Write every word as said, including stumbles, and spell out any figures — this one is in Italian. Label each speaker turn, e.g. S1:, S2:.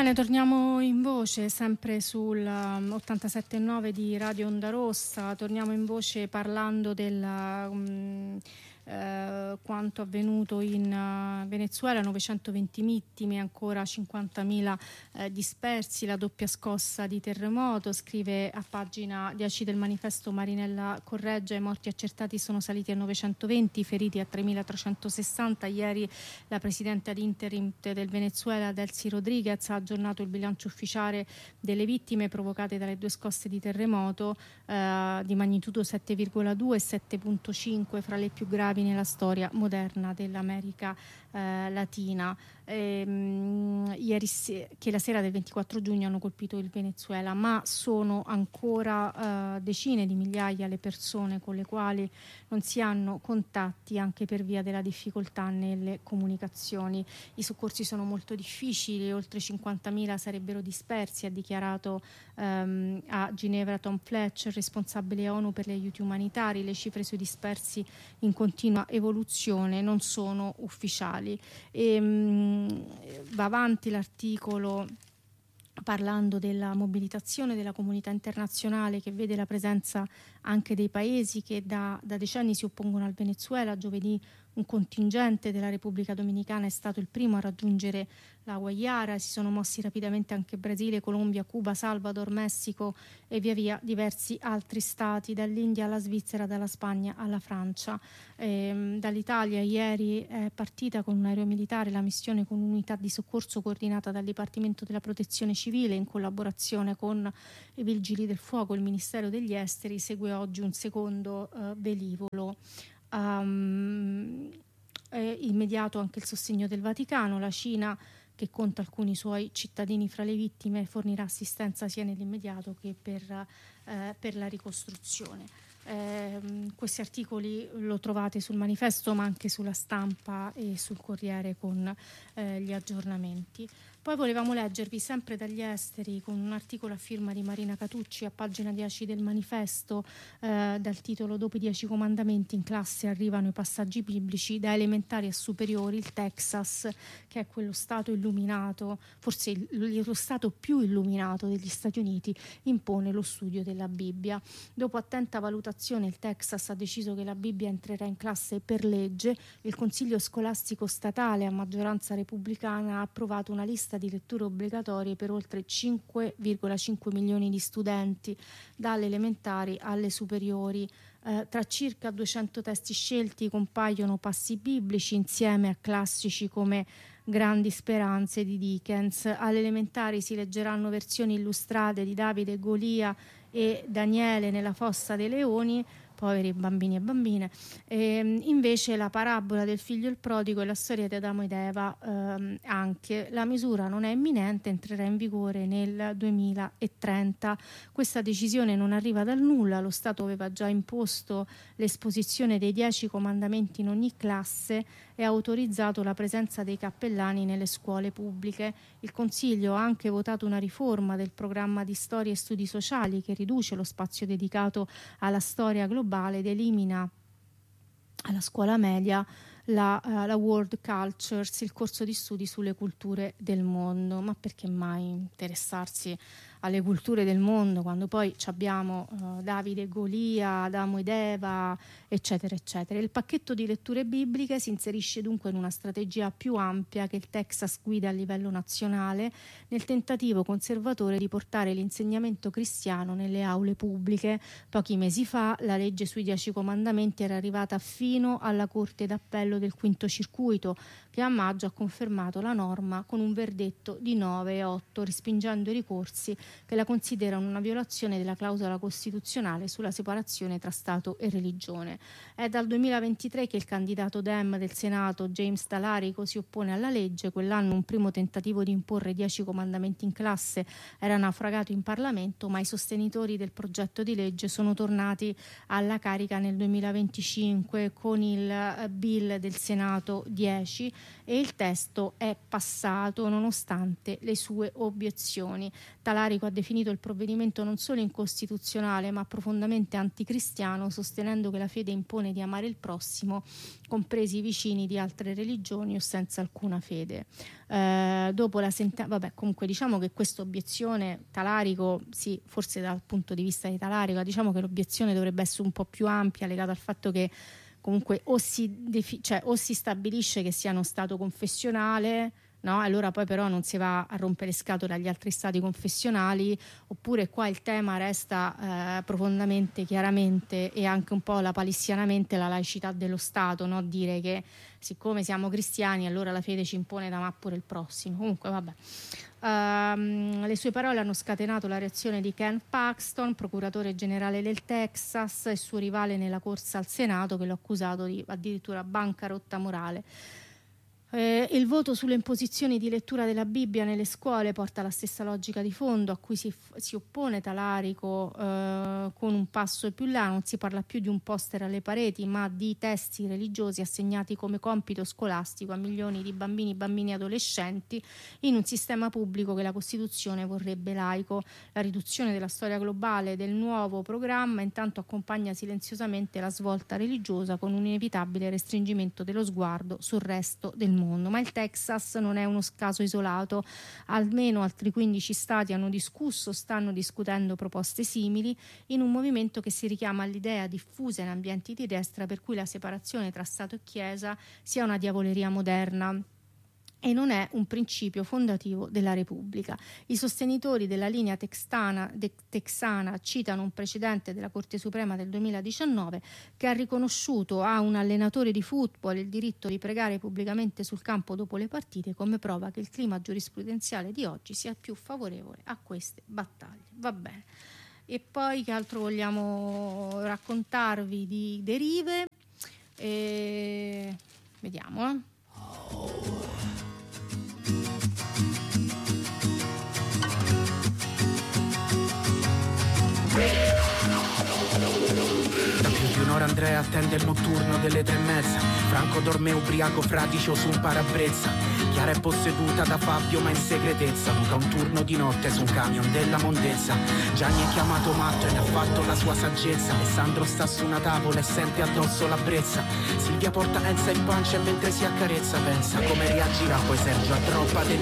S1: Bene, torniamo in voce sempre sul ottantasette virgola nove di Radio Onda Rossa, torniamo in voce parlando del um, eh, quanto avvenuto in uh, Venezuela, novecentoventi vittime, ancora cinquantamila eh, dispersi, la doppia scossa di terremoto. Scrive a pagina dieci del manifesto Marinella Correggia: i morti accertati sono saliti a novecentoventi, i feriti a tremilatrecentosessanta. Ieri la presidente ad interim del Venezuela, Delcy Rodriguez, ha aggiornato il bilancio ufficiale delle vittime provocate dalle due scosse di terremoto eh, di magnitudo sette virgola due e sette virgola cinque, fra le più gravi nella storia moderna dell'America eh, Latina. E, mh, ieri se- che la sera del ventiquattro giugno hanno colpito il Venezuela, ma sono ancora eh, decine di migliaia le persone con le quali non si hanno contatti, anche per via della difficoltà nelle comunicazioni. I soccorsi sono molto difficili, oltre cinquantamila sarebbero dispersi, ha dichiarato ehm, a Ginevra Tom Fletcher, responsabile ONU per gli aiuti umanitari. Le cifre sui dispersi in continua evoluzione non sono ufficiali. E, mh, va avanti l'articolo parlando della mobilitazione della comunità internazionale, che vede la presenza anche dei paesi che da, da decenni si oppongono al Venezuela. Giovedì un contingente della Repubblica Dominicana è stato il primo a raggiungere la Guayara, si sono mossi rapidamente anche Brasile, Colombia, Cuba, Salvador, Messico e via via diversi altri stati, dall'India alla Svizzera, dalla Spagna alla Francia. Ehm, dall'Italia ieri è partita con un aereo militare la missione con un'unità di soccorso coordinata dal Dipartimento della Protezione Civile in collaborazione con i Vigili del Fuoco, il Ministero degli Esteri. Segue oggi un secondo eh, velivolo. Um, è immediato anche il sostegno del Vaticano. La Cina, che conta alcuni suoi cittadini fra le vittime, fornirà assistenza sia nell'immediato che per, eh, per la ricostruzione. Eh, questi articoli lo trovate sul manifesto, ma anche sulla Stampa e sul Corriere con eh, gli aggiornamenti. Poi volevamo leggervi sempre dagli esteri con un articolo a firma di Marina Catucci a pagina dieci del manifesto eh, dal titolo "Dopo i dieci comandamenti in classe arrivano i passaggi biblici". Da elementari a superiori il Texas, che è quello stato illuminato, forse il, lo stato più illuminato degli Stati Uniti, impone lo studio della Bibbia. Dopo attenta valutazione il Texas ha deciso che la Bibbia entrerà in classe per legge. Il Consiglio scolastico statale a maggioranza repubblicana ha approvato una lista di letture obbligatorie per oltre cinque virgola cinque milioni di studenti, dalle elementari alle superiori. Eh, tra circa duecento testi scelti compaiono passi biblici insieme a classici come Grandi speranze di Dickens. Alle elementari si leggeranno versioni illustrate di Davide e Golia e Daniele nella fossa dei leoni, poveri bambini e bambine. E invece la parabola del figlio il prodigo e la storia di Adamo ed Eva ehm, anche. La misura non è imminente, entrerà in vigore nel duemilatrenta. Questa decisione non arriva dal nulla, lo Stato aveva già imposto l'esposizione dei dieci comandamenti in ogni classe e ha autorizzato la presenza dei cappellani nelle scuole pubbliche. Il Consiglio ha anche votato una riforma del programma di storia e studi sociali che riduce lo spazio dedicato alla storia globale ed elimina alla scuola media la, uh, la World Cultures, il corso di studi sulle culture del mondo. Ma perché mai interessarsi alle culture del mondo quando poi abbiamo uh, Davide e Golia, Adamo ed Eva, eccetera eccetera. Il pacchetto di letture bibliche si inserisce dunque in una strategia più ampia che il Texas guida a livello nazionale, nel tentativo conservatore di portare l'insegnamento cristiano nelle aule pubbliche. Pochi mesi fa la legge sui dieci comandamenti era arrivata fino alla Corte d'Appello del Quinto Circuito, che a maggio ha confermato la norma con un verdetto di nove a otto, respingendo i ricorsi che la considerano una violazione della clausola costituzionale sulla separazione tra Stato e religione. È dal duemilaventitré che il candidato Dem del Senato, James Talarico, si oppone alla legge. Quell'anno un primo tentativo di imporre dieci comandamenti in classe era naufragato in Parlamento, ma i sostenitori del progetto di legge sono tornati alla carica nel duemilaventicinque con il bill del Senato dieci e il testo è passato nonostante le sue obiezioni. Talarico Talarico ha definito il provvedimento non solo incostituzionale ma profondamente anticristiano, sostenendo che la fede impone di amare il prossimo, compresi i vicini di altre religioni o senza alcuna fede. Eh, dopo la sentenza, vabbè, comunque diciamo che questa obiezione Talarico, sì, forse dal punto di vista di Talarico, diciamo che l'obiezione dovrebbe essere un po' più ampia, legata al fatto che comunque o si, defi- cioè, o si stabilisce che sia uno stato confessionale, no? Allora poi però non si va a rompere scatole agli altri stati confessionali, oppure qua il tema resta eh, profondamente, chiaramente e anche un po' lapalissianamente la laicità dello Stato, no? Dire che siccome siamo cristiani allora la fede ci impone da amare pure il prossimo. Comunque vabbè. Uh, le sue parole hanno scatenato la reazione di Ken Paxton, procuratore generale del Texas e suo rivale nella corsa al Senato, che l'ha accusato di addirittura bancarotta morale. Eh, il voto sulle imposizioni di lettura della Bibbia nelle scuole porta alla stessa logica di fondo a cui si, si oppone Talarico eh, con un passo più là. Non si parla più di un poster alle pareti, ma di testi religiosi assegnati come compito scolastico a milioni di bambini, bambini e adolescenti in un sistema pubblico che la Costituzione vorrebbe laico. La riduzione della storia globale del nuovo programma intanto accompagna silenziosamente la svolta religiosa con un inevitabile restringimento dello sguardo sul resto del mondo. Ma il Texas non è uno caso isolato, almeno altri quindici stati hanno discusso, stanno discutendo proposte simili in un movimento che si richiama all'idea diffusa in ambienti di destra per cui la separazione tra Stato e Chiesa sia una diavoleria moderna e non è un principio fondativo della Repubblica. I sostenitori della linea texana, de, texana citano un precedente della Corte Suprema del duemiladiciannove che ha riconosciuto a un allenatore di football il diritto di pregare pubblicamente sul campo dopo le partite come prova che il clima giurisprudenziale di oggi sia più favorevole a queste battaglie. Va bene. E poi che altro vogliamo raccontarvi di derive? E... Vediamo, eh.
S2: Da più di un'ora Andrea attende il notturno delle tre e mezza. Franco dorme ubriaco fradicio su un parabrezza. Chiara è posseduta da Fabio ma in segretezza. Luca un turno di notte su un camion della mondezza. Gianni è chiamato matto e ne ha fatto la sua saggezza. Alessandro sta su una tavola e sente addosso la brezza. Silvia porta Enza in pancia e mentre si accarezza pensa come reagirà poi Sergio a troppa tenerezza.